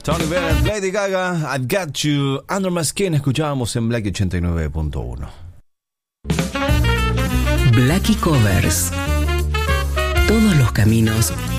Tony Bennett, Lady Gaga, I've Got You, Under My Skin, escuchábamos en Blacky 89.1. Blacky Covers. Todos los caminos